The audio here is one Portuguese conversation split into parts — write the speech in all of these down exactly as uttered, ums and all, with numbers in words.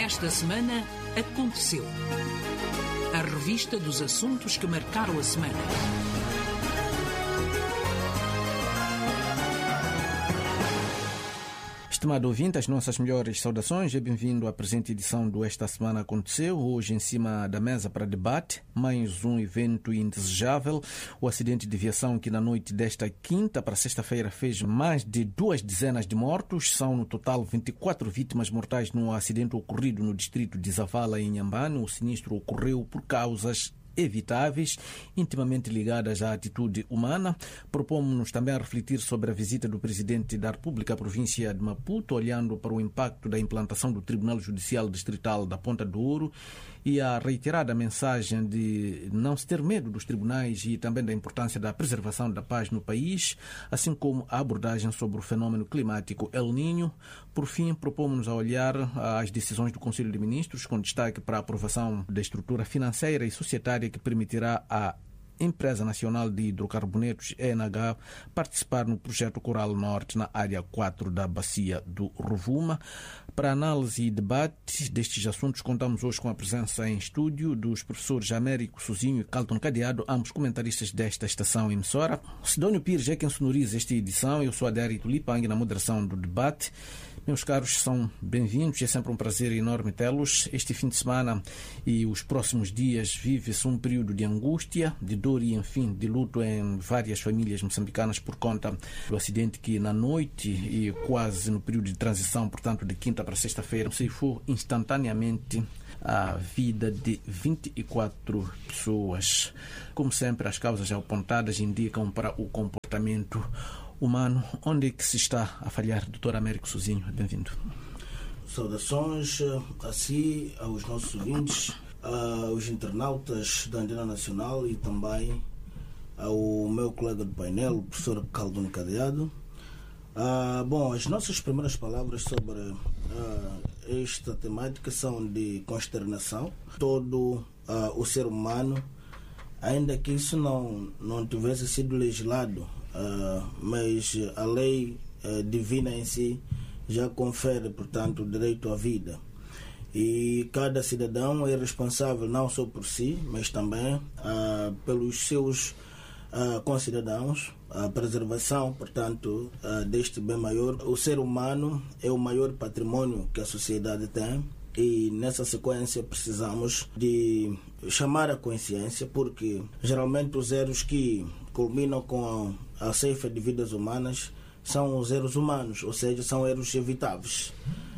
Esta semana aconteceu. A revista dos assuntos que marcaram a semana. Estimado ouvinte, as nossas melhores saudações e bem-vindo à presente edição do Esta Semana Aconteceu. Hoje em cima da mesa para debate, mais um evento indesejável, o acidente de viação que na noite desta quinta para sexta-feira fez mais de duas dezenas de mortos. São no total vinte e quatro vítimas mortais no acidente ocorrido no distrito de Zavala, em Inhambane. O sinistro ocorreu por causas evitáveis, intimamente ligadas à atitude humana. Propomos-nos também a refletir sobre a visita do Presidente da República à província de Maputo, olhando para o impacto da implantação do Tribunal Judicial Distrital da Ponta do Ouro e a reiterada mensagem de não se ter medo dos tribunais e também da importância da preservação da paz no país, assim como a abordagem sobre o fenômeno climático El Niño. Por fim, propomos-nos a olhar as decisões do Conselho de Ministros, com destaque para a aprovação da estrutura financeira e societária que permitirá à Empresa Nacional de Hidrocarbonetos, E N H, participar no projeto Coral Norte na área quatro da Bacia do Rovuma. Para análise e debate destes assuntos, contamos hoje com a presença em estúdio dos professores Américo Sozinho e Calton Cadeado, ambos comentaristas desta estação emissora. Sidónio Pires é quem sonoriza esta edição. Eu sou Adérito Lipang, na moderação do debate. Meus caros, são bem-vindos. É sempre um prazer enorme tê-los. Este fim de semana e os próximos dias vive-se um período de angústia, de dor e, enfim, de luto em várias famílias moçambicanas por conta do acidente que na noite e quase no período de transição, portanto, de quinta para sexta-feira, ceifou instantaneamente a vida de vinte e quatro pessoas. Como sempre, as causas apontadas indicam para o comportamento humano. Onde é que se está a falhar? doutor Américo Sozinho, bem-vindo. Saudações a si, aos nossos ouvintes, aos internautas da Antena Nacional e também ao meu colega de painel, o professor Calton Cadeado. Ah, bom, as nossas primeiras palavras sobre ah, esta temática são de consternação. Todo ah, o ser humano, ainda que isso não, não tivesse sido legislado, Uh, mas a lei uh, divina em si já confere, portanto, o direito à vida. E cada cidadão é responsável não só por si, mas também uh, pelos seus uh, concidadãos. A preservação, portanto, uh, deste bem maior. O ser humano é o maior patrimônio que a sociedade tem. E nessa sequência precisamos de chamar a consciência, porque geralmente os erros que culminam com a, a ceifa de vidas humanas são os erros humanos, ou seja, são erros evitáveis.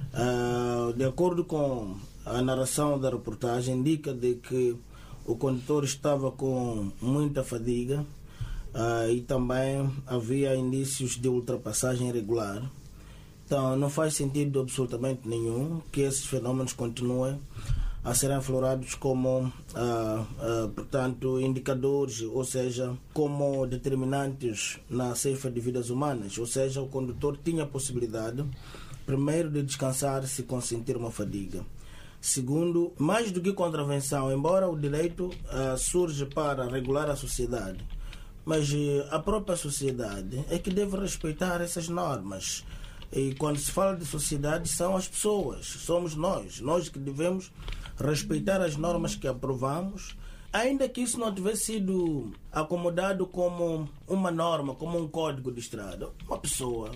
Uh, de acordo com a narração da reportagem, indica de que o condutor estava com muita fadiga uh, e também havia indícios de ultrapassagem irregular. Então, não faz sentido absolutamente nenhum que esses fenômenos continuem a serem aflorados como, ah, ah, portanto, indicadores, ou seja, como determinantes na ceifa de vidas humanas. Ou seja, o condutor tinha a possibilidade, primeiro, de descansar se consentir uma fadiga. Segundo, mais do que contravenção, embora o direito ah, surge para regular a sociedade, mas a própria sociedade é que deve respeitar essas normas. E quando se fala de sociedade, são as pessoas, somos nós, nós que devemos respeitar as normas que aprovamos, ainda que isso não tivesse sido acomodado como uma norma, como um código de estrada. Uma pessoa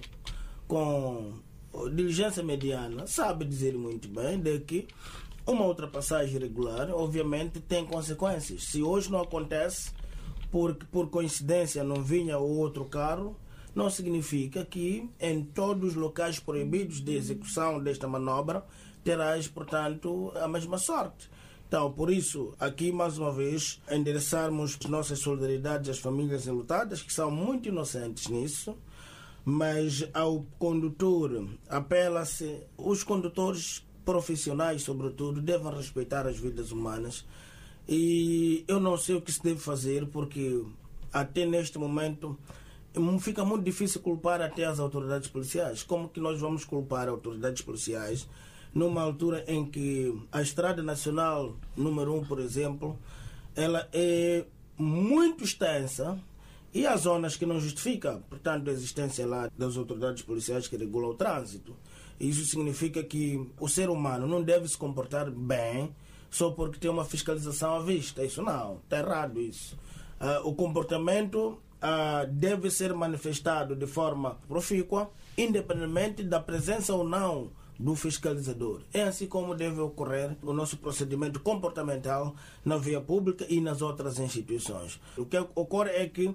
com diligência mediana sabe dizer muito bem de que uma ultrapassagem irregular, obviamente, tem consequências. Se hoje não acontece, porque por coincidência não vinha o outro carro, não significa que em todos os locais proibidos de execução desta manobra terás, portanto, a mesma sorte. Então, por isso, aqui mais uma vez, endereçarmos nossas solidariedades às famílias enlutadas, que são muito inocentes nisso, mas ao condutor apela-se, os condutores profissionais, sobretudo, devem respeitar as vidas humanas. E eu não sei o que se deve fazer, porque até neste momento fica muito difícil culpar até as autoridades policiais. Como que nós vamos culpar autoridades policiais numa altura em que a Estrada Nacional número um, por exemplo, ela é muito extensa e há zonas que não justificam, portanto, a existência lá das autoridades policiais que regulam o trânsito. Isso significa que o ser humano não deve se comportar bem só porque tem uma fiscalização à vista. Isso não, está errado isso. Uh, o comportamento uh, deve ser manifestado de forma profícua, independentemente da presença ou não do fiscalizador. É assim como deve ocorrer o nosso procedimento comportamental na via pública e nas outras instituições. O que ocorre é que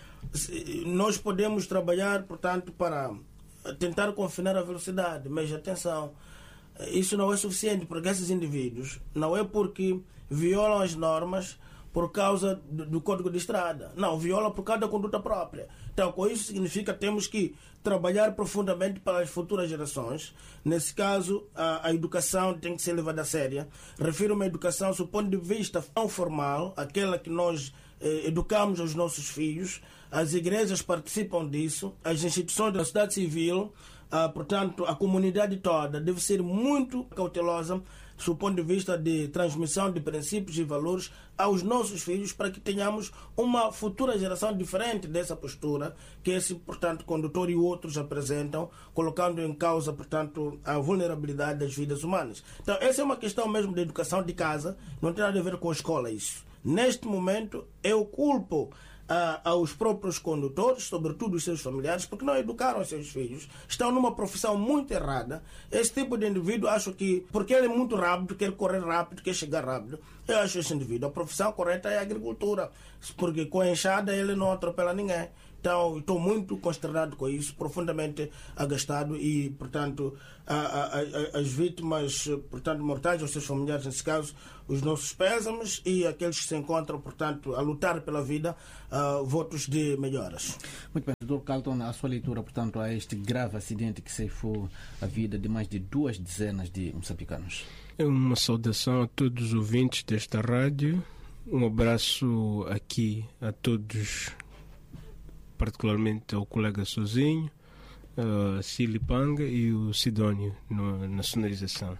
nós podemos trabalhar, portanto, para tentar confinar a velocidade, mas atenção, isso não é suficiente, porque esses indivíduos não é porque violam as normas por causa do, do Código de Estrada. Não, viola por causa da conduta própria. Então, com isso significa que temos que trabalhar profundamente para as futuras gerações. Nesse caso, a, a educação tem que ser levada a sério. Refiro-me à educação do ponto de vista não formal, aquela que nós eh, educamos os nossos filhos. As igrejas participam disso, as instituições da sociedade civil, ah, portanto, a comunidade toda deve ser muito cautelosa do ponto de vista de transmissão de princípios e valores aos nossos filhos, para que tenhamos uma futura geração diferente dessa postura que esse, portanto, condutor e outros apresentam, colocando em causa, portanto, a vulnerabilidade das vidas humanas. Então, essa é uma questão mesmo de educação de casa, não tem nada a ver com a escola isso. Neste momento, eu culpo Uh, aos próprios condutores, sobretudo os seus familiares, porque não educaram os seus filhos, estão numa profissão muito errada. Esse tipo de indivíduo, acho que, porque ele é muito rápido, quer correr rápido, quer chegar rápido, eu acho esse indivíduo, a profissão correta é a agricultura, porque com a enxada ele não atropela ninguém. Então, estou muito consternado com isso, profundamente agastado e, portanto, a, a, a, as vítimas, portanto, mortais, os seus familiares, nesse caso, os nossos pésames, e aqueles que se encontram, portanto, a lutar pela vida, uh, votos de melhoras. Muito bem, doutor Carlton, a sua leitura, portanto, a este grave acidente que ceifou a vida de mais de duas dezenas de moçambicanos. É uma saudação a todos os ouvintes desta rádio, um abraço aqui a todos, particularmente ao colega Sozinho, a Cílio Panga e o Sidónio no, na sonorização.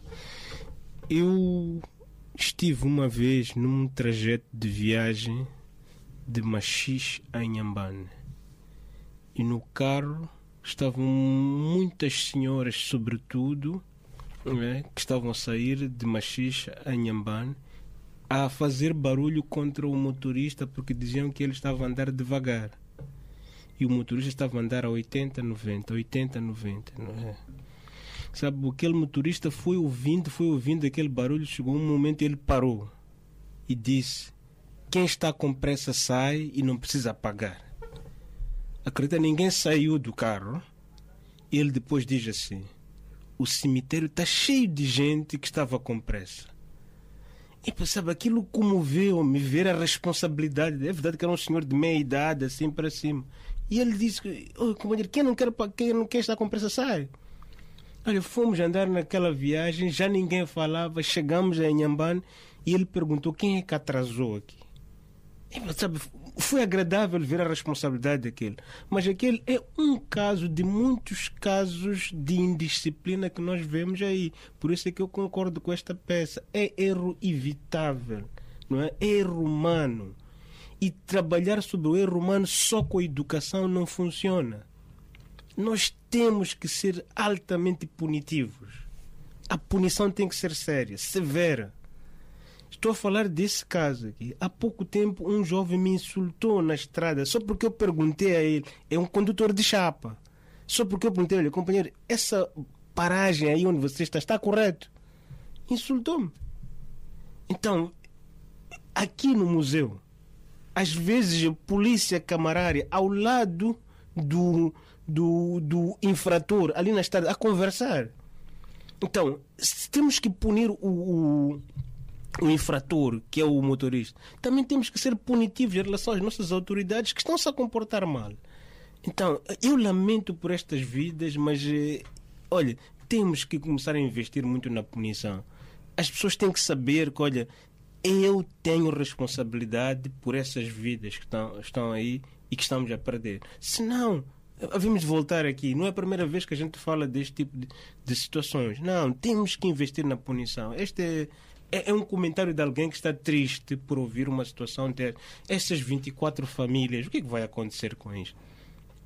Eu estive uma vez num trajeto de viagem de Machis a Inhambane e no carro estavam muitas senhoras, sobretudo, né, que estavam a sair de Machis a Inhambane, a fazer barulho contra o motorista porque diziam que ele estava a andar devagar. E o motorista estava a andar a oitenta, noventa, oitenta, noventa, não é? Sabe, aquele motorista foi ouvindo, foi ouvindo aquele barulho, chegou um momento e ele parou e disse: quem está com pressa sai e não precisa pagar. Acredita, ninguém saiu do carro. E ele depois diz assim: o cemitério está cheio de gente que estava com pressa. E sabe, aquilo comoveu-me, ver a responsabilidade. É verdade que era um senhor de meia idade, assim para cima. E ele disse: oh, companheiro, quem não quer, quem não quer estar com pressa sai. Olha, fomos andar naquela viagem, já ninguém falava, chegamos a Inhambane e ele perguntou: quem é que atrasou aqui? E, sabe, foi agradável ver a responsabilidade daquele. Mas aquele é um caso de muitos casos de indisciplina que nós vemos aí. Por isso é que eu concordo com esta peça. É erro evitável, não é? É erro humano. E trabalhar sobre o erro humano só com a educação não funciona. Nós temos que ser altamente punitivos. A punição tem que ser séria, severa. Estou a falar desse caso aqui. Há pouco tempo um jovem me insultou na estrada só porque eu perguntei a ele. É um condutor de chapa. Só porque eu perguntei a ele: companheiro, essa paragem aí onde você está, está correto? Insultou-me. Então, aqui no museu, às vezes a polícia camarária ao lado do, do, do infrator, ali na estrada, a conversar. Então, temos que punir o... o o infrator, que é o motorista. Também temos que ser punitivos em relação às nossas autoridades que estão-se a comportar mal. Então, eu lamento por estas vidas, mas, olha, temos que começar a investir muito na punição. As pessoas têm que saber que, olha, eu tenho responsabilidade por essas vidas que estão, estão aí e que estamos a perder. Senão, havemos de voltar aqui. Não é a primeira vez que a gente fala deste tipo de, de situações. Não, temos que investir na punição. Este é É, é um comentário de alguém que está triste por ouvir uma situação de essas vinte e quatro famílias. O que é que vai acontecer com isto?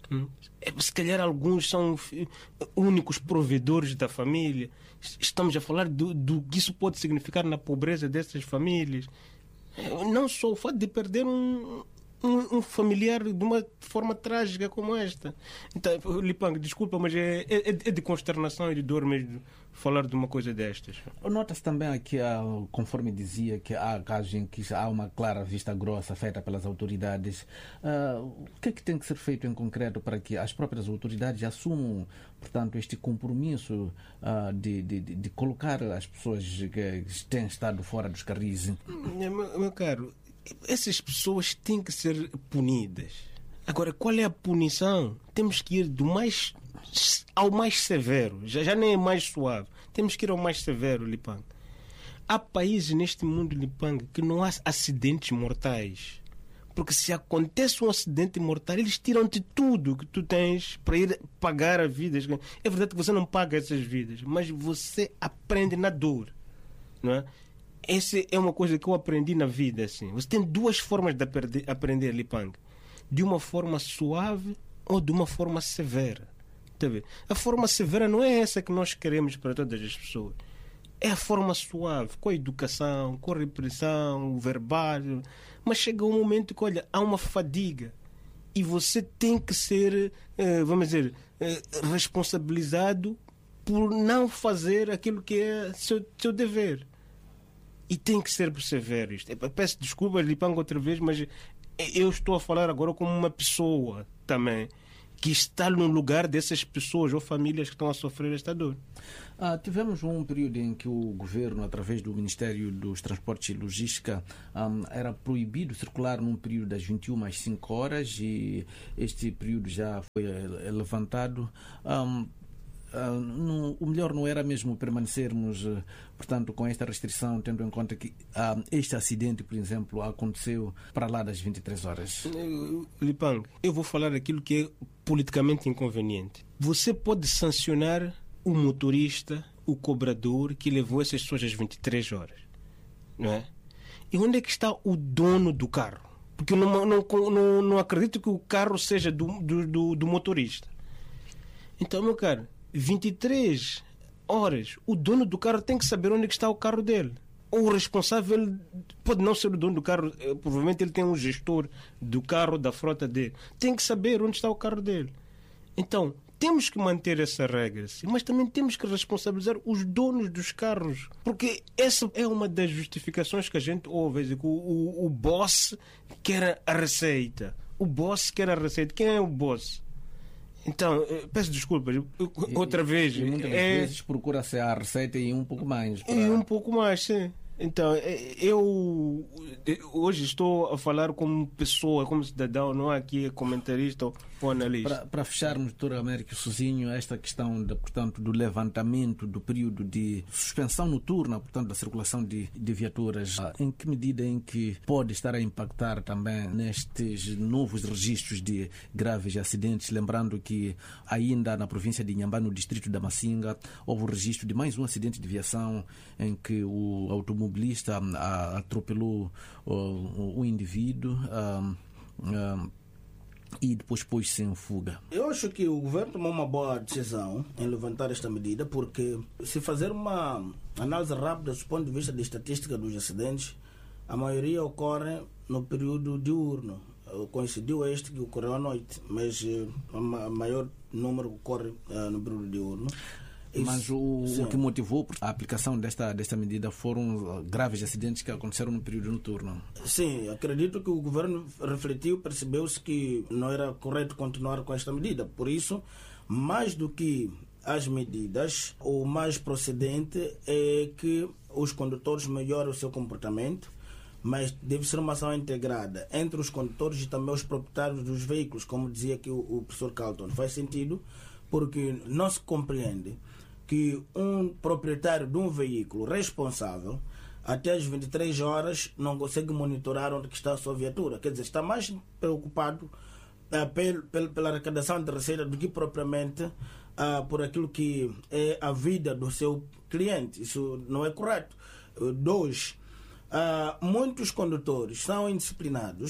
Hum. Se calhar alguns são únicos provedores da família. Estamos a falar do, do que isso pode significar na pobreza dessas famílias. Não só o fato de perder um, um, um familiar de uma forma trágica como esta. Então, Lipang, desculpa, mas é, é, é de consternação e de dor mesmo falar de uma coisa destas. Nota-se também aqui, conforme dizia, que há casos em que há uma clara vista grossa feita pelas autoridades. Uh, o que é que tem que ser feito em concreto para que as próprias autoridades assumam, portanto, este compromisso uh, de, de, de colocar as pessoas que têm estado fora dos carris? Meu, meu caro, essas pessoas têm que ser punidas. Agora, qual é a punição? Temos que ir do mais ao mais severo. Já, já nem é mais suave. Temos que ir ao mais severo, Lipang. Há países neste mundo, Lipang, que não há acidentes mortais. Porque se acontece um acidente mortal, eles tiram-te tudo que tu tens para ir pagar a vidas. É verdade que você não paga essas vidas, mas você aprende na dor, não é? Essa é uma coisa que eu aprendi na vida. Assim. Você tem duas formas de aprender, Lipang. De uma forma suave ou de uma forma severa. A forma severa não é essa que nós queremos para todas as pessoas. É a forma suave, com a educação, com a repressão, o verbal. Mas chega um momento que, olha, há uma fadiga. E você tem que ser, vamos dizer, responsabilizado por não fazer aquilo que é seu, seu dever. E tem que ser severo isto. Eu peço desculpas, Lipang, outra vez, mas eu estou a falar agora como uma pessoa também que está no lugar dessas pessoas ou famílias que estão a sofrer esta dor. Ah, tivemos um período em que o governo, através do Ministério dos Transportes e Logística, um, era proibido circular num período das vinte e uma às cinco horas, e este período já foi levantado. Um, Uh, no, o melhor não era mesmo permanecermos, uh, portanto, com esta restrição, tendo em conta que uh, este acidente, por exemplo, aconteceu para lá das vinte e três horas? Lipang, eu vou falar aquilo que é politicamente inconveniente. Você pode sancionar o motorista, o cobrador que levou essas pessoas às vinte e três horas, não é? E onde é que está o dono do carro? Porque eu não, não, não, não acredito que o carro seja do, do, do, do motorista. Então, meu caro, vinte e três horas, o dono do carro tem que saber onde está o carro dele. Ou o responsável pode não ser o dono do carro, provavelmente ele tem um gestor do carro, da frota dele. Tem que saber onde está o carro dele. Então, temos que manter essa regra, mas também temos que responsabilizar os donos dos carros. Porque essa é uma das justificações que a gente ouve. O, o, o boss quer a receita. O boss quer a receita. Quem é o boss? Então, peço desculpas, outra vez. E muitas é... vezes procura-se a receita e um pouco mais. Para... E um pouco mais, sim. Então, eu hoje estou a falar como pessoa, como cidadão, não aqui comentarista ou analista. Para, para fecharmos, doutor Américo Sozinho, esta questão de, portanto, do levantamento do período de suspensão noturna, portanto, da circulação de, de viaturas, em que medida em que pode estar a impactar também nestes novos registros de graves acidentes, lembrando que ainda na província de Inhambane, no distrito da Macinga, houve o registro de mais um acidente de viação em que o automobilista atropelou o, o indivíduo um, um, e depois pôs-se em fuga. Eu acho que o governo tomou uma boa decisão em levantar esta medida, porque se fazer uma análise rápida do ponto de vista da estatística dos acidentes, a maioria ocorre no período diurno. Coincidiu este que ocorreu à noite, mas o maior número ocorre uh, no período diurno. Isso, mas o, o que motivou a aplicação desta, desta medida foram graves acidentes que aconteceram no período noturno. Sim, acredito que o governo refletiu, percebeu-se que não era correto continuar com esta medida. Por isso, mais do que as medidas, o mais procedente é que os condutores melhorem o seu comportamento, mas deve ser uma ação integrada entre os condutores e também os proprietários dos veículos, como dizia aqui o, o professor Carlton. Faz sentido, porque não se compreende que um proprietário de um veículo responsável até às vinte e três horas não consegue monitorar onde está a sua viatura. Quer dizer, está mais preocupado uh, pel, pel, pela arrecadação de receita do que propriamente uh, por aquilo que é a vida do seu cliente. Isso não é correto. Uh, dois, uh, muitos condutores são indisciplinados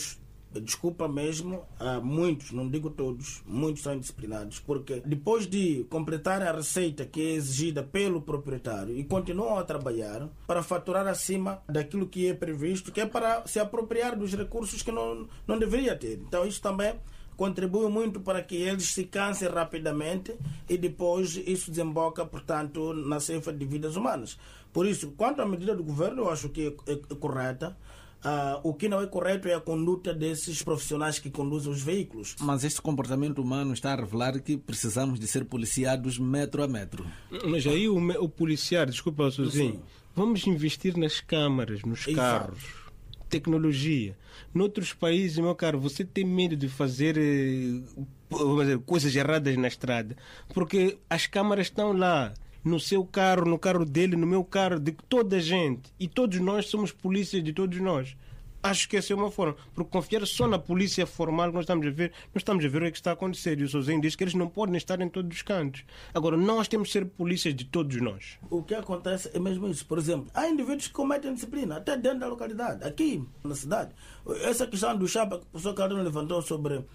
desculpa mesmo, há muitos, não digo todos, muitos são indisciplinados, porque depois de completar a receita que é exigida pelo proprietário e continuam a trabalhar para faturar acima daquilo que é previsto, que é para se apropriar dos recursos que não, não deveria ter. Então isso também contribui muito para que eles se cansem rapidamente e depois isso desemboca, portanto, na ceifa de vidas humanas. Por isso, quanto à medida do governo, eu acho que é, é, é correta. Uh, o que não é correto é a conduta desses profissionais que conduzem os veículos. Mas este comportamento humano está a revelar que precisamos de ser policiados metro a metro. Mas aí o, o policiar, desculpa, sozinho, vamos investir nas câmaras, nos Exato. carros, tecnologia. Noutros países, meu caro, você tem medo de fazer eh, coisas erradas na estrada, porque as câmaras estão lá, no seu carro, no carro dele, no meu carro, de toda a gente. E todos nós somos polícias de todos nós. Acho que essa é uma forma. Porque confiar só na polícia formal, nós estamos a ver, nós estamos a ver o que, é que está a acontecer. E o Sozinho diz que eles não podem estar em todos os cantos. Agora, nós temos que ser polícias de todos nós. O que acontece é mesmo isso. Por exemplo, há indivíduos que cometem disciplina, até dentro da localidade, aqui na cidade. Essa questão do chapa que o professor Caldeirão levantou sobre uh,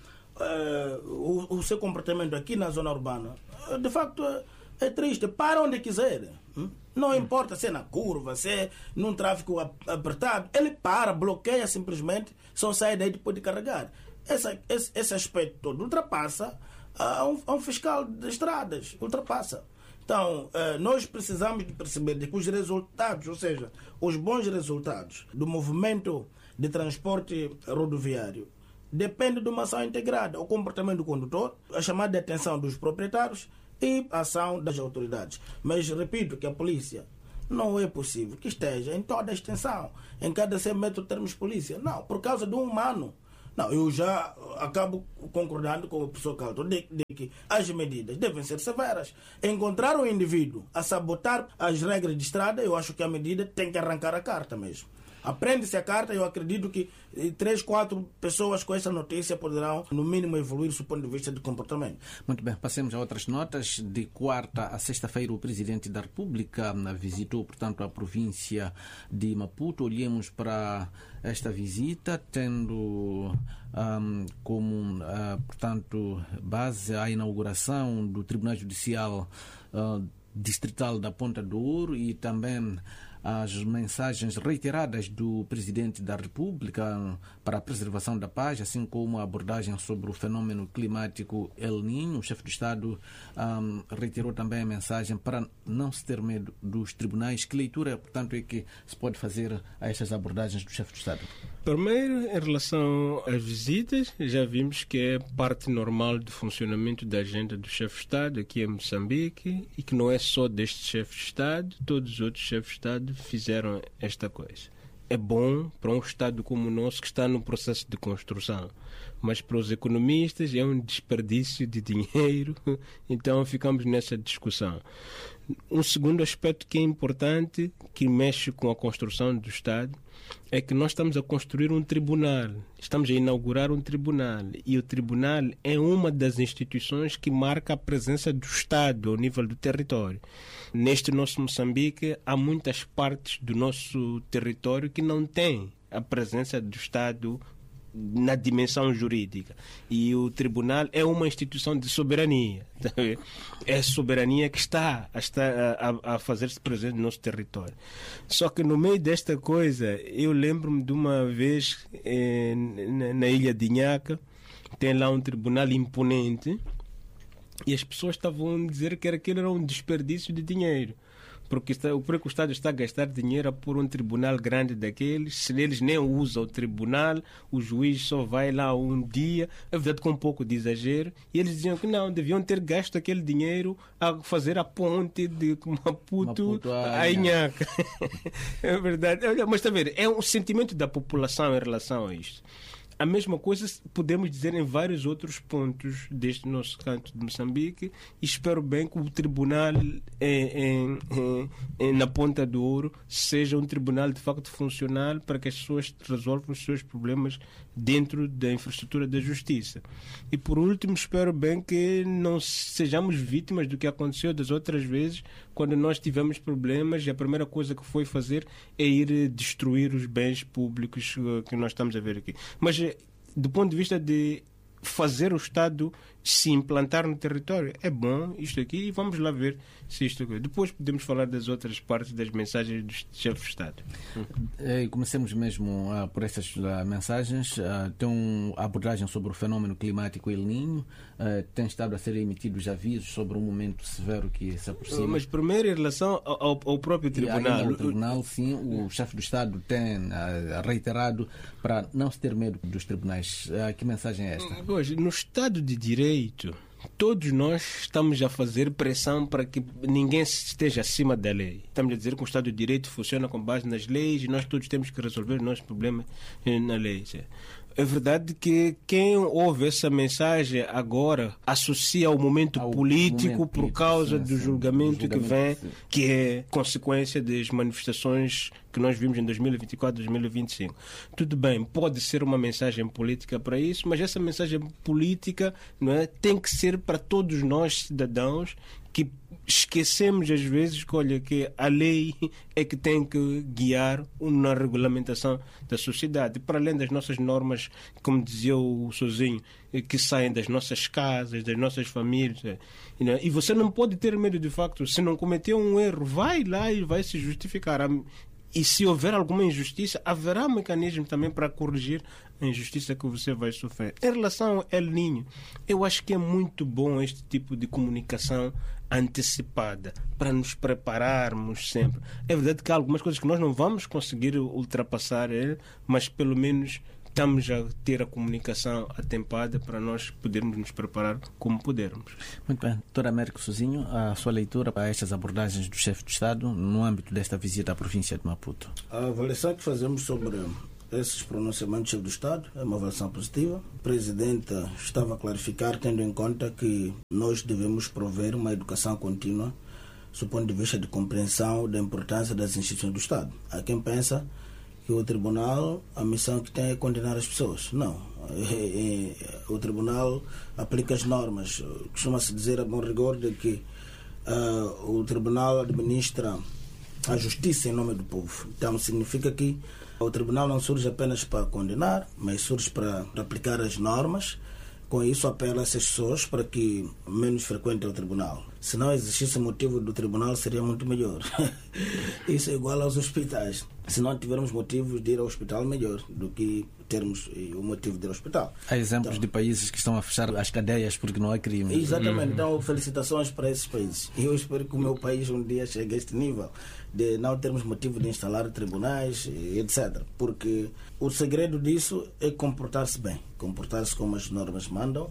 o, o seu comportamento aqui na zona urbana, de facto, é triste. Para onde quiser. Não importa se é na curva, se é num tráfego apertado, ele para, bloqueia simplesmente, só sai daí depois de carregar. Esse, esse, esse aspecto todo ultrapassa a um, a um fiscal de estradas, ultrapassa. Então, nós precisamos de perceber que os resultados, ou seja, os bons resultados do movimento de transporte rodoviário, depende de uma ação integrada, o comportamento do condutor, a chamada de atenção dos proprietários e a ação das autoridades. Mas repito que a polícia não é possível que esteja em toda a extensão, em cada cem metros termos polícia. Não, por causa de um humano. Não, eu já acabo concordando com o professor Caldeirão de, de que as medidas devem ser severas. Encontrar um indivíduo a sabotar as regras de estrada, eu acho que a medida tem que arrancar a carta mesmo. Aprende-se a carta, eu acredito que três, quatro pessoas com essa notícia poderão, no mínimo, evoluir do ponto de vista de comportamento. Muito bem, passemos a outras notas. De quarta a sexta-feira, o Presidente da República visitou, portanto, a província de Maputo. Olhemos para esta visita, tendo um, como, uh, portanto, base a inauguração do Tribunal Judicial uh, Distrital da Ponta do Ouro e também as mensagens reiteradas do Presidente da República para a preservação da paz, assim como a abordagem sobre o fenômeno climático El Niño. O chefe do Estado um, reiterou também a mensagem para não se ter medo dos tribunais. Que leitura, portanto, é que se pode fazer a estas abordagens do chefe do Estado? Primeiro, em relação às visitas, já vimos que é parte normal do funcionamento da agenda do chefe de Estado aqui em Moçambique e que não é só deste chefe de Estado, todos os outros chefes de Estado fizeram esta coisa. É bom para um Estado como o nosso que está num processo de construção, mas para os economistas é um desperdício de dinheiro, então ficamos nessa discussão. Um segundo aspecto que é importante, que mexe com a construção do Estado, é que nós estamos a construir um tribunal, estamos a inaugurar um tribunal, e o tribunal é uma das instituições que marca a presença do Estado ao nível do território. Neste nosso Moçambique, há muitas partes do nosso território que não têm a presença do Estado na dimensão jurídica. E o tribunal é uma instituição de soberania. É a soberania que está a, estar a, a fazer-se presente no nosso território. Só que no meio desta coisa, eu lembro-me de uma vez eh, na, na ilha de Inhaca, tem lá um tribunal imponente, e as pessoas estavam a dizer que aquilo era um desperdício de dinheiro. Porque está, o próprio Estado está a gastar dinheiro por um tribunal grande daqueles, se eles nem usam o tribunal, o juiz só vai lá um dia, é verdade com um pouco de exagero, e eles diziam que não, deviam ter gasto aquele dinheiro a fazer a ponte de Maputo, Maputo a Inhaca. É verdade, mas está a ver, é um sentimento da população em relação a isto. A mesma coisa podemos dizer em vários outros pontos deste nosso canto de Moçambique, e espero bem que o tribunal em, em, em, na Ponta do Ouro seja um tribunal de facto funcional para que as pessoas resolvam os seus problemas dentro da infraestrutura da justiça. E por último, espero bem que não sejamos vítimas do que aconteceu das outras vezes, quando nós tivemos problemas e a primeira coisa que foi fazer é ir destruir os bens públicos que nós estamos a ver aqui. Mas do ponto de vista de fazer o Estado se implantar no território. É bom isto aqui e vamos lá ver se isto... Depois podemos falar das outras partes das mensagens do chefe de Estado. E comecemos mesmo uh, por estas uh, mensagens. Uh, tem uma abordagem sobre o fenómeno climático El Niño. Uh, tem estado a ser emitidos avisos sobre um momento severo que se aproxima. Mas primeiro em relação ao, ao próprio tribunal. O tribunal, sim, o chefe do Estado tem uh, reiterado para não se ter medo dos tribunais. Uh, que mensagem é esta? Pois, no Estado de Direito, todos nós estamos a fazer pressão para que ninguém esteja acima da lei. Estamos a dizer que o Estado de Direito funciona com base nas leis e nós todos temos que resolver os nossos problemas na lei. É verdade que quem ouve essa mensagem agora associa ao momento ao político momento por causa sim, do julgamento, sim, do julgamento que vem, sim. que é consequência das manifestações que nós vimos em dois mil e vinte e quatro, dois mil e vinte e cinco. Tudo bem, pode ser uma mensagem política para isso, mas essa mensagem política, não é, tem que ser para todos nós cidadãos que esquecemos às vezes que, olha, que a lei é que tem que guiar na regulamentação da sociedade, para além das nossas normas, como dizia o Sozinho, que saem das nossas casas, das nossas famílias. E você não pode ter medo de facto, se não cometeu um erro, vai lá e vai se justificar. E se houver alguma injustiça, haverá um mecanismo também para corrigir a injustiça que você vai sofrer. Em relação ao El Niño, eu acho que é muito bom este tipo de comunicação antecipada, para nos prepararmos sempre. É verdade que há algumas coisas que nós não vamos conseguir ultrapassar, mas pelo menos estamos a ter a comunicação atempada para nós podermos nos preparar como pudermos. Muito bem. Doutor Américo Sozinho, a sua leitura para estas abordagens do chefe de Estado no âmbito desta visita à província de Maputo? A avaliação que fazemos sobre esses pronunciamentos do chefe do Estado é uma avaliação positiva. O Presidente estava a clarificar, tendo em conta que nós devemos prover uma educação contínua do ponto de vista de compreensão da importância das instituições do Estado. Há quem pensa que o Tribunal, a missão que tem é condenar as pessoas. Não. É, é, o Tribunal aplica as normas. Costuma-se dizer a bom rigor de que uh, o Tribunal administra a justiça em nome do povo. Então significa que o Tribunal não surge apenas para condenar, mas surge para, para aplicar as normas. Com isso apela a essas pessoas para que menos frequentem o Tribunal. Se não existisse motivo do Tribunal, seria muito melhor. Isso é igual aos hospitais. Se não tivermos motivos de ir ao hospital, melhor do que termos o motivo de ir ao hospital. Há exemplos então, de países que estão a fechar as cadeias porque não há crime. Exatamente. Então, felicitações para esses países. E eu espero que o meu país um dia chegue a este nível de não termos motivo de instalar tribunais, etcétera. Porque o segredo disso é comportar-se bem. Comportar-se como as normas mandam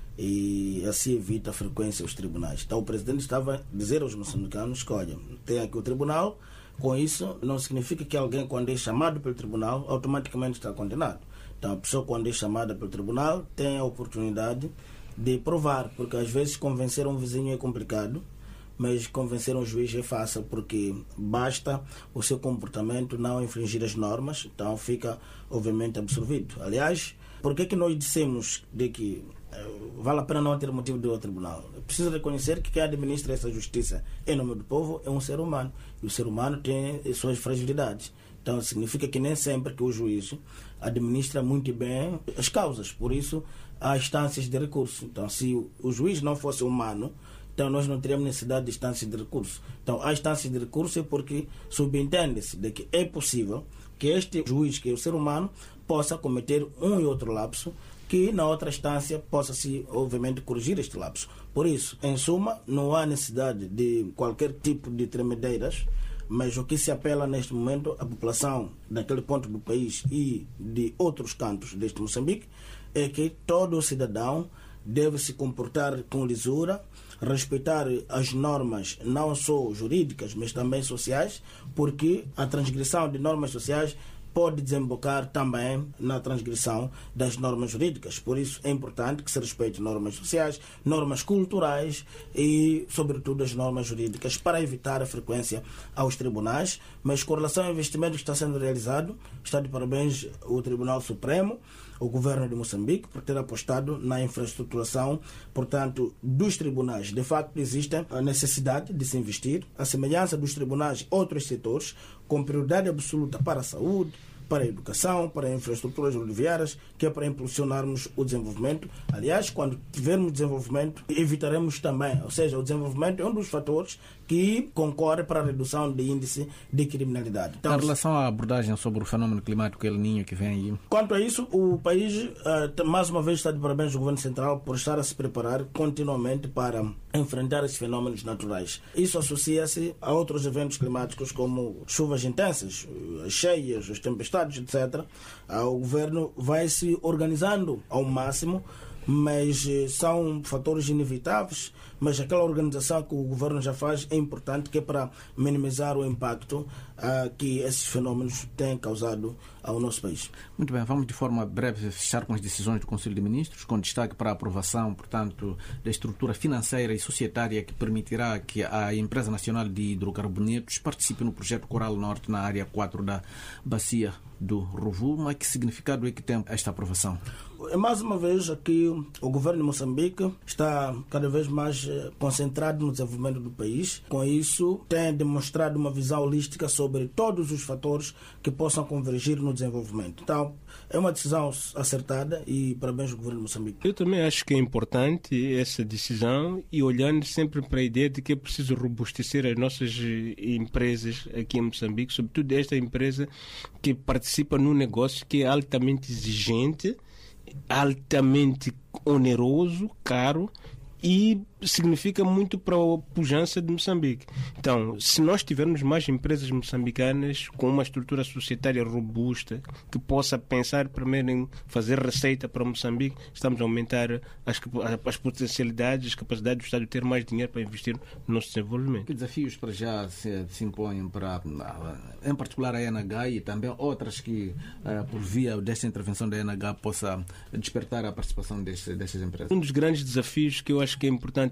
e assim evita a frequência aos tribunais. Então o Presidente estava a dizer aos moçambicanos que, olha, tem aqui o tribunal, com isso não significa que alguém, quando é chamado pelo tribunal, automaticamente está condenado. Então a pessoa, quando é chamada pelo tribunal, tem a oportunidade de provar, porque às vezes convencer um vizinho é complicado, mas convencer um juiz é fácil, porque basta o seu comportamento não infringir as normas, então fica obviamente absolvido. Aliás, por que que nós dissemos de que uh, vale a pena não ter motivo de ir ao tribunal? É preciso reconhecer que quem administra essa justiça em nome do povo é um ser humano, e o ser humano tem suas fragilidades. Então significa que nem sempre que o juiz administra muito bem as causas, por isso há instâncias de recurso. Então se o, o juiz não fosse humano, então nós não teríamos necessidade de instâncias de recurso. Então há instâncias de recurso é porque subentende-se de que é possível que este juiz, que é o ser humano, possa cometer um e outro lapso, que na outra instância possa-se, obviamente, corrigir este lapso. Por isso, em suma, não há necessidade de qualquer tipo de tremedeiras, mas o que se apela neste momento à população daquele ponto do país e de outros cantos deste Moçambique é que todo cidadão deve se comportar com lisura, respeitar as normas não só jurídicas, mas também sociais, porque a transgressão de normas sociais pode desembocar também na transgressão das normas jurídicas. Por isso é importante que se respeite normas sociais, normas culturais e, sobretudo, as normas jurídicas para evitar a frequência aos tribunais. Mas com relação ao investimento que está sendo realizado, está de parabéns o Tribunal Supremo, o governo de Moçambique, por ter apostado na infraestruturação, portanto, dos tribunais. De facto, existe a necessidade de se investir, a semelhança dos tribunais outros setores, com prioridade absoluta para a saúde, para a educação, para infraestruturas rodoviárias, que é para impulsionarmos o desenvolvimento. Aliás, quando tivermos desenvolvimento, evitaremos também, ou seja, o desenvolvimento é um dos fatores que concorre para a redução do índice de criminalidade. Então, em relação à abordagem sobre o fenômeno climático El Niño que vem aí? Quanto a isso, o país, uh, mais uma vez, está de parabéns ao Governo Central por estar a se preparar continuamente para enfrentar esses fenômenos naturais. Isso associa-se a outros eventos climáticos como chuvas intensas, as cheias, as tempestades, etcétera. Uh, o Governo vai se organizando ao máximo, mas uh, são fatores inevitáveis, mas aquela organização que o Governo já faz é importante, que é para minimizar o impacto uh, que esses fenômenos têm causado ao nosso país. Muito bem, vamos de forma breve fechar com as decisões do Conselho de Ministros, com destaque para a aprovação, portanto, da estrutura financeira e societária que permitirá que a Empresa Nacional de Hidrocarbonetos participe no projeto Coral Norte na área quatro da Bacia do Rovuma. Que significado é que tem esta aprovação? Mais uma vez, aqui o governo de Moçambique está cada vez mais concentrado no desenvolvimento do país. Com isso, tem demonstrado uma visão holística sobre todos os fatores que possam convergir no desenvolvimento. Então, é uma decisão acertada e parabéns ao governo de Moçambique. Eu também acho que é importante essa decisão e olhando sempre para a ideia de que é preciso robustecer as nossas empresas aqui em Moçambique, sobretudo esta empresa que participa num negócio que é altamente exigente, altamente oneroso, caro e significa muito para a pujança de Moçambique. Então, se nós tivermos mais empresas moçambicanas com uma estrutura societária robusta, que possa pensar primeiro em fazer receita para Moçambique, estamos a aumentar as, as potencialidades, as capacidades do Estado de ter mais dinheiro para investir no nosso desenvolvimento. Que desafios para já se, se impõem para, em particular, a E N H e também outras que, por via desta intervenção da E N H, possa despertar a participação deste, destas empresas? Um dos grandes desafios que eu acho que é importante